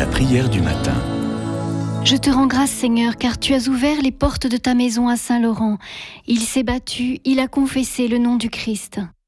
La prière du matin. Je te rends grâce, Seigneur, car tu as ouvert les portes de ta maison à Saint Laurent. Il s'est battu, il a confessé le nom du Christ.